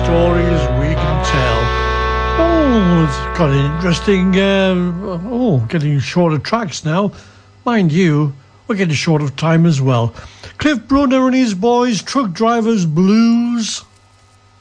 stories we can tell. Oh, it's got an interesting... getting short of tracks now. Mind you, we're getting short of time as well. Cliff Bruner and his boys, Truck Drivers Blues.